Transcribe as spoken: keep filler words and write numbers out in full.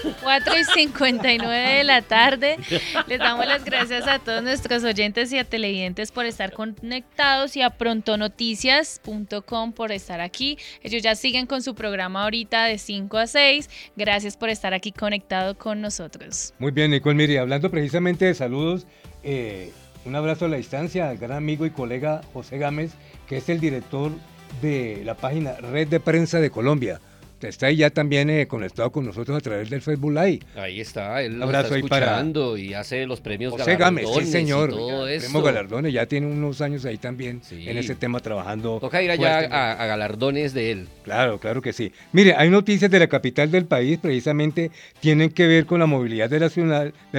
cuatro y cincuenta y nueve de la tarde. Les damos las gracias a todos nuestros oyentes y a televidentes por estar conectados y a prontonoticias punto com por estar aquí. Ellos ya siguen con su programa ahorita de cinco a seis. Gracias por estar aquí conectado con nosotros. Muy bien, Nicole, mire, hablando precisamente de saludos, eh, un abrazo a la distancia al gran amigo y colega José Gámez, que es el director de la página Red de Prensa de Colombia. Está ahí ya también eh, conectado con nosotros a través del Facebook Live. Ahí está, él Un nos abrazo está ahí para escuchando y hace los premios José Gámez, galardones sí señor. y todo Ya, esto. premios galardones, ya tiene unos años ahí también Sí. en ese tema trabajando. Toca ir allá a, a galardones de él. Claro, claro que sí. Mire, hay noticias de la capital del país, precisamente tienen que ver con la movilidad de la ciudad, de